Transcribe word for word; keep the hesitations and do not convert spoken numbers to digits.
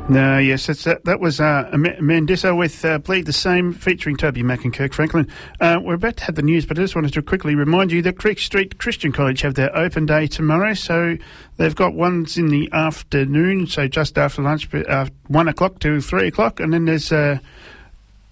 No, yes, that's, that, that was uh, Mandissa with uh, Bleed the Same, featuring Toby Mac and Kirk Franklin. Uh, we're about to have the news, but I just wanted to quickly remind you that Creek Street Christian College have their open day tomorrow, so they've got ones in the afternoon, so just after lunch, uh, one o'clock to three o'clock, and then there's uh,